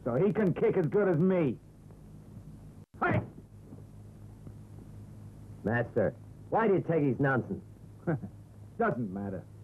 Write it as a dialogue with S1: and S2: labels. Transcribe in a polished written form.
S1: so he can kick as good as me. Hey!
S2: Master, why do you take his nonsense?
S1: Doesn't matter.